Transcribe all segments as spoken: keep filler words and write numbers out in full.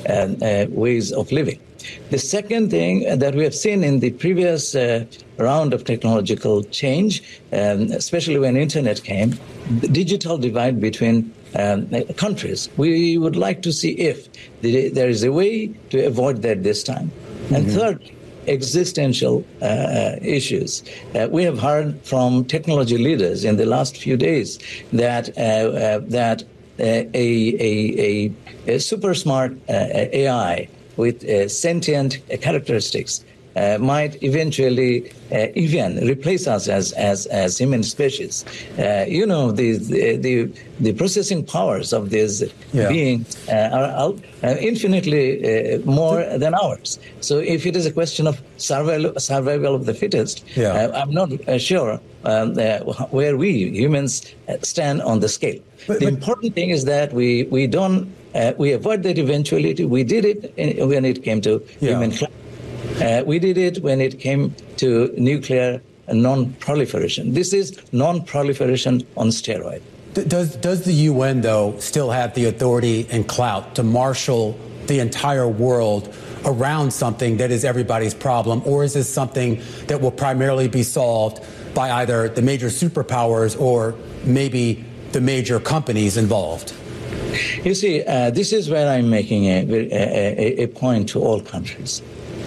uh, ways of living. The second thing that we have seen in the previous uh, round of technological change, um, especially when internet came, the digital divide between um, countries. We would like to see if the, there is a way to avoid that this time. Mm-hmm. And third, existential uh, issues. Uh, we have heard from technology leaders in the last few days that uh, uh, that uh, a, a, a, a super smart uh, A I with uh, sentient characteristics uh, might eventually uh, even replace us as as, as human species. Uh, you know, the, the the processing powers of these yeah. beings uh, are uh, infinitely uh, more than ours. So if it is a question of survival, survival of the fittest, yeah. uh, I'm not uh, sure um, uh, where we humans stand on the scale. But, the but, important thing is that we, we don't Uh, we avoid that eventuality. We did it in, when it came to yeah. human climate. Uh, we did it when it came to nuclear non-proliferation. This is non-proliferation on steroid. Does, does the U N, though, still have the authority and clout to marshal the entire world around something that is everybody's problem? Or is this something that will primarily be solved by either the major superpowers or maybe the major companies involved? You see, uh, this is where I'm making a, a, a point to all countries.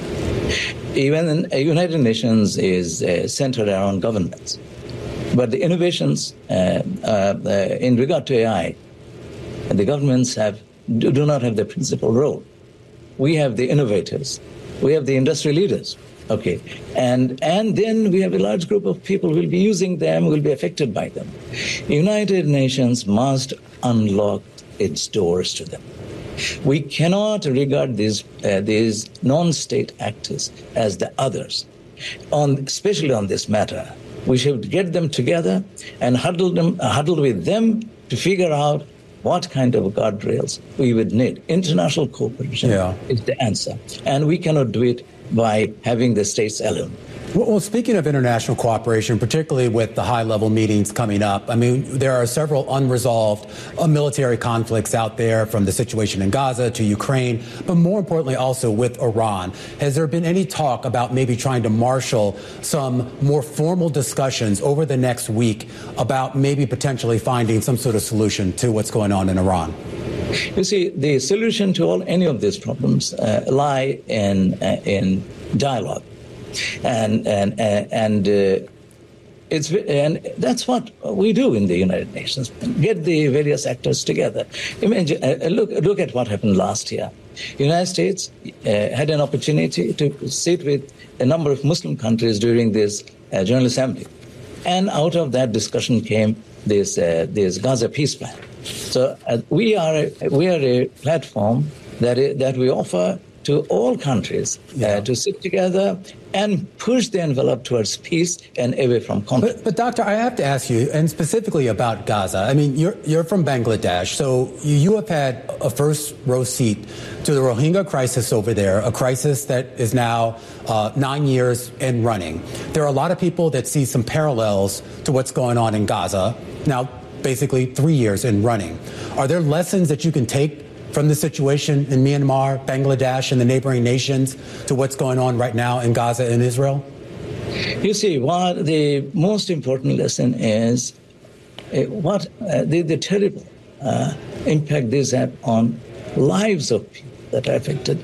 Even the United Nations is uh, centered around governments. But the innovations uh, uh, uh, in regard to A I, the governments have do, do not have the principal role. We have the innovators. We have the industry leaders. Okay. And, and then we have a large group of people who will be using them, will be affected by them. United Nations must unlock its doors to them. We cannot regard these uh, these non-state actors as the others, on especially on this matter. We should get them together and huddle them, uh, huddle with them to figure out what kind of guardrails we would need. International cooperation yeah. is the answer, and we cannot do it by having the states alone. Well, speaking of international cooperation, particularly with the high-level meetings coming up, I mean, there are several unresolved uh, military conflicts out there, from the situation in Gaza to Ukraine, but more importantly also with Iran. Has there been any talk about maybe trying to marshal some more formal discussions over the next week about maybe potentially finding some sort of solution to what's going on in Iran? You see, the solution to all any of these problems uh, lie in uh, in dialogue. And and and uh, it's and that's what we do in the United Nations. Get the various actors together. Imagine, uh, look look at what happened last year. The United States uh, had an opportunity to sit with a number of Muslim countries during this uh, General Assembly, and out of that discussion came this uh, this Gaza peace plan. So uh, we are a, we are a platform that is, that we offer to all countries yeah. uh, to sit together and push the envelope towards peace and away from conflict. But, but Doctor, I have to ask you, and specifically about Gaza. I mean, you're you're from Bangladesh, so you, you have had a first row seat to the Rohingya crisis over there, a crisis that is now uh, nine years and running. There are a lot of people that see some parallels to what's going on in Gaza now, basically three years and running. Are there lessons that you can take from the situation in Myanmar, Bangladesh, and the neighboring nations to what's going on right now in Gaza and Israel? You see, what the most important lesson is uh, what uh, the, the terrible uh, impact this had on lives of people that are affected.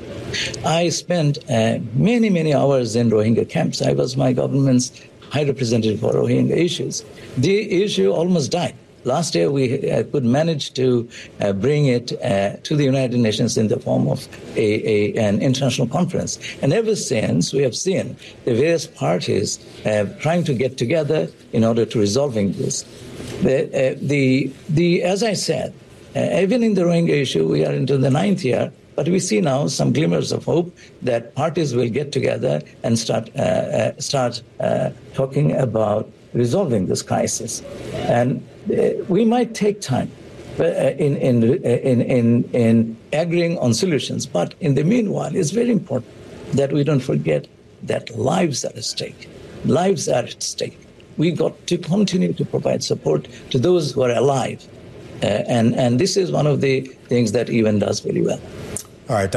I spent uh, many, many hours in Rohingya camps. I was my government's high representative for Rohingya issues. The issue almost died. Last year, we uh, could manage to uh, bring it uh, to the United Nations in the form of a, a, an international conference. And ever since, we have seen the various parties uh, trying to get together in order to resolving this. The, uh, the, the, as I said, uh, even in the Rohingya issue, we are into the ninth year, but we see now some glimmers of hope that parties will get together and start, uh, uh, start uh, talking about resolving this crisis. And uh, we might take time uh, in, in, in, in, in agreeing on solutions, but in the meanwhile, it's very important that we don't forget that lives are at stake. Lives are at stake. We got to continue to provide support to those who are alive. Uh, and, and this is one of the things that E U N does very well. All right.